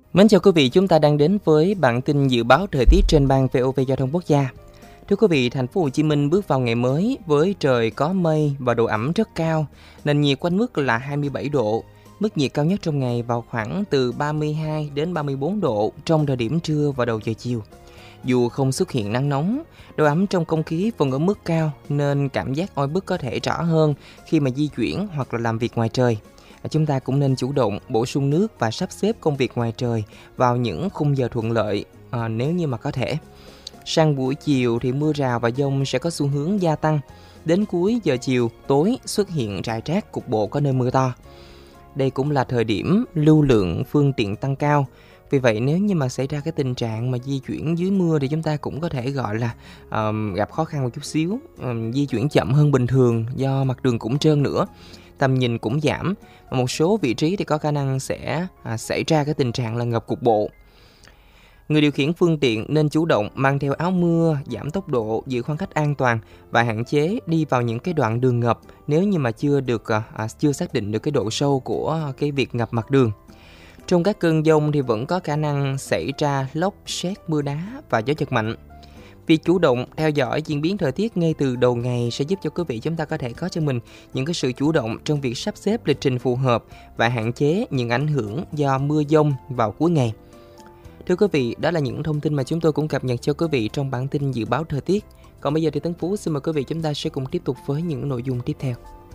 Mến chào quý vị, chúng ta đang đến với bản tin dự báo thời tiết trên ban VOV Giao thông Quốc gia. Thưa quý vị, thành phố Hồ Chí Minh bước vào ngày mới với trời có mây và độ ẩm rất cao, nền nhiệt quanh mức là 27 độ. Mức nhiệt cao nhất trong ngày vào khoảng từ 32 đến 34 độ trong thời điểm trưa và đầu giờ chiều. Dù không xuất hiện nắng nóng, độ ẩm trong không khí vẫn ở mức cao nên cảm giác oi bức có thể rõ hơn khi mà di chuyển hoặc là làm việc ngoài trời. Chúng ta cũng nên chủ động bổ sung nước và sắp xếp công việc ngoài trời vào những khung giờ thuận lợi nếu như mà có thể. Sang buổi chiều thì mưa rào và dông sẽ có xu hướng gia tăng. Đến cuối giờ chiều, tối xuất hiện rải rác cục bộ có nơi mưa to. Đây cũng là thời điểm lưu lượng phương tiện tăng cao. Vì vậy nếu như mà xảy ra cái tình trạng mà di chuyển dưới mưa thì chúng ta cũng có thể gọi là gặp khó khăn một chút xíu, di chuyển chậm hơn bình thường do mặt đường cũng trơn nữa. Tầm nhìn cũng giảm, và một số vị trí thì có khả năng sẽ xảy ra cái tình trạng là ngập cục bộ. Người điều khiển phương tiện nên chủ động mang theo áo mưa, giảm tốc độ, giữ khoảng cách an toàn và hạn chế đi vào những cái đoạn đường ngập nếu như mà chưa xác định được cái độ sâu của cái việc ngập mặt đường. Trong các cơn dông thì vẫn có khả năng xảy ra lốc, sét, mưa đá và gió giật mạnh. Việc chủ động theo dõi diễn biến thời tiết ngay từ đầu ngày sẽ giúp cho quý vị chúng ta có thể có cho mình những cái sự chủ động trong việc sắp xếp lịch trình phù hợp và hạn chế những ảnh hưởng do mưa dông vào cuối ngày. Thưa quý vị, đó là những thông tin mà chúng tôi cũng cập nhật cho quý vị trong bản tin dự báo thời tiết. Còn bây giờ thì Tấn Phú xin mời quý vị chúng ta sẽ cùng tiếp tục với những nội dung tiếp theo.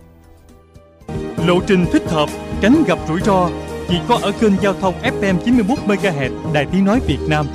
Lộ trình thích hợp, tránh gặp rủi ro chỉ có ở kênh giao thông FM 91 MHz Đài Tiếng nói Việt Nam.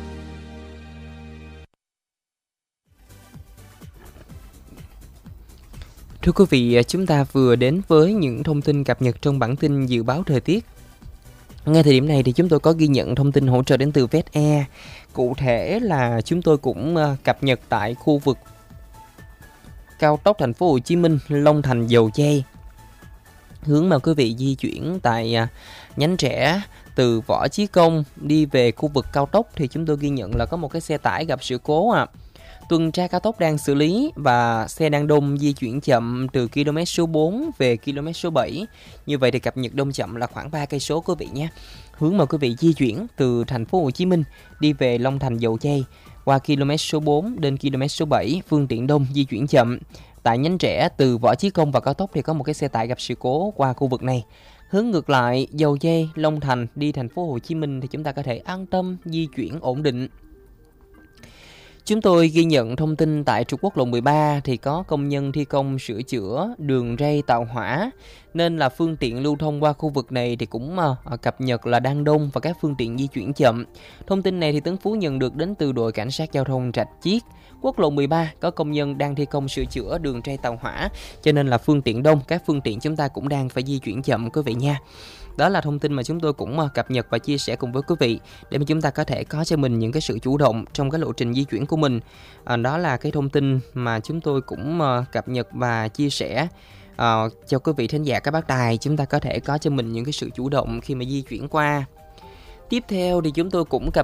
Thưa quý vị, chúng ta vừa đến với những thông tin cập nhật trong bản tin dự báo thời tiết. Ngay thời điểm này thì chúng tôi có ghi nhận thông tin hỗ trợ đến từ VetAir. Cụ thể là chúng tôi cũng cập nhật tại khu vực cao tốc thành phố Hồ Chí Minh, Long Thành, Dầu Giây. Hướng mà quý vị di chuyển tại nhánh rẽ từ Võ Chí Công đi về khu vực cao tốc thì chúng tôi ghi nhận là có một cái xe tải gặp sự cố Tuần tra cao tốc đang xử lý và xe đang đông di chuyển chậm từ km số 4 về km số 7. Như vậy thì cập nhật đông chậm là khoảng 3 cây số quý vị nhé. Hướng mà quý vị di chuyển từ thành phố Hồ Chí Minh đi về Long Thành, Dầu Giây qua km số 4 đến km số 7, phương tiện đông di chuyển chậm. Tại nhánh rẽ từ Võ Chí Công vào cao tốc thì có một cái xe tải gặp sự cố qua khu vực này. Hướng ngược lại, Dầu Giây, Long Thành đi thành phố Hồ Chí Minh thì chúng ta có thể an tâm di chuyển ổn định. Chúng tôi ghi nhận thông tin tại trục quốc lộ 13 thì có công nhân thi công sửa chữa đường ray tàu hỏa nên là phương tiện lưu thông qua khu vực này thì cũng cập nhật là đang đông và các phương tiện di chuyển chậm. Thông tin này thì Tấn Phú nhận được đến từ đội cảnh sát giao thông Rạch Chiếc. Quốc lộ 13 có công nhân đang thi công sửa chữa đường ray tàu hỏa cho nên là phương tiện đông, các phương tiện chúng ta cũng đang phải di chuyển chậm quý vị nha. Đó là thông tin mà chúng tôi cũng cập nhật và chia sẻ cùng với quý vị để mà chúng ta có thể có cho mình những cái sự chủ động trong cái lộ trình di chuyển của mình. Đó là cái thông tin mà chúng tôi cũng cập nhật và chia sẻ cho quý vị thính giả các bác tài. Chúng ta có thể có cho mình những cái sự chủ động khi mà di chuyển qua. Tiếp theo thì chúng tôi cũng cập